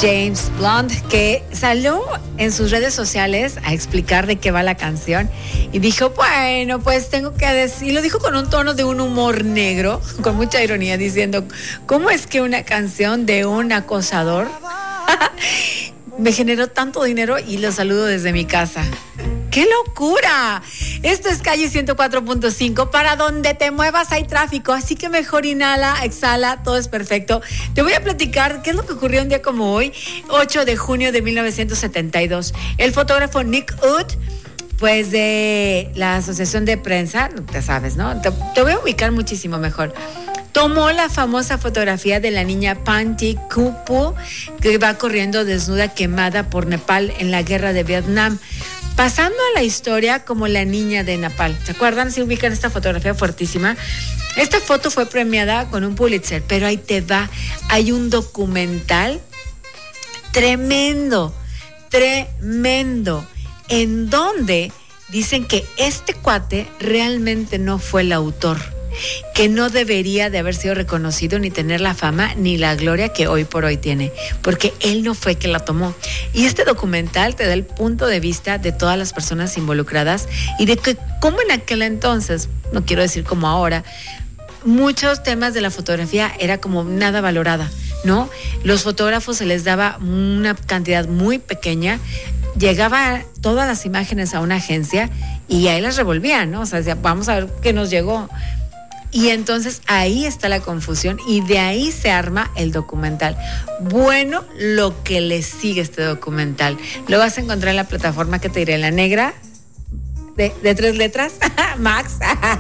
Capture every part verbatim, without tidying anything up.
James Blunt, que salió en sus redes sociales a explicar de qué va la canción y dijo, bueno, pues tengo que decir, y lo dijo con un tono de un humor negro, con mucha ironía, diciendo, ¿cómo es que una canción de un acosador me generó tanto dinero y lo saludo desde mi casa? ¡Qué locura! Esto es Calle ciento cuatro punto cinco. Para donde te muevas hay tráfico, así que mejor inhala, exhala, todo es perfecto. Te voy a platicar qué es lo que ocurrió un día como hoy, ocho de junio de mil novecientos setenta y dos. El fotógrafo Nick Wood, pues de la Asociación de Prensa, te sabes, ¿no? Te, te voy a ubicar muchísimo mejor. Tomó la famosa fotografía de la niña Panti Kupu, que va corriendo desnuda quemada por Nepal en la guerra de Vietnam, pasando a la historia como la niña de Nepal. ¿Se acuerdan? Se ubican esta fotografía fuertísima. Esta foto fue premiada con un Pulitzer, pero ahí te va. Hay un documental tremendo, tremendo, en donde dicen que este cuate realmente no fue el autor, que no debería de haber sido reconocido ni tener la fama ni la gloria que hoy por hoy tiene, porque él no fue quien la tomó. Y este documental te da el punto de vista de todas las personas involucradas y de que cómo en aquel entonces, no quiero decir como ahora, muchos temas de la fotografía era como nada valorada, ¿no? Los fotógrafos se les daba una cantidad muy pequeña, llegaba todas las imágenes a una agencia y ahí las revolvían, ¿no? O sea, decía, vamos a ver qué nos llegó. Y entonces ahí está la confusión y de ahí se arma el documental. Bueno, lo que le sigue este documental. Lo vas a encontrar en la plataforma que te diré, la negra, de, de tres letras, Max,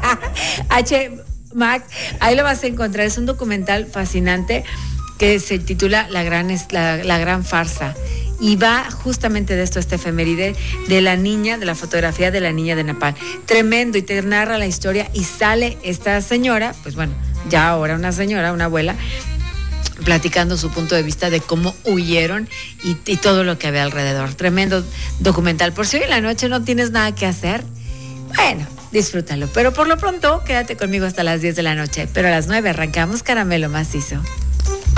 H, Max. Ahí lo vas a encontrar. Es un documental fascinante que se titula La Gran, la, la Gran Farsa. Y va justamente de esto, esta efeméride de la niña, de la fotografía de la niña de Nepal. Tremendo, y te narra la historia y sale esta señora, pues bueno, ya ahora una señora, una abuela, platicando su punto de vista de cómo huyeron y, y todo lo que había alrededor. Tremendo documental. Por si hoy en la noche no tienes nada que hacer, bueno, disfrútalo. Pero por lo pronto, quédate conmigo hasta las diez de la noche. Pero a las nueve arrancamos Caramelo Macizo.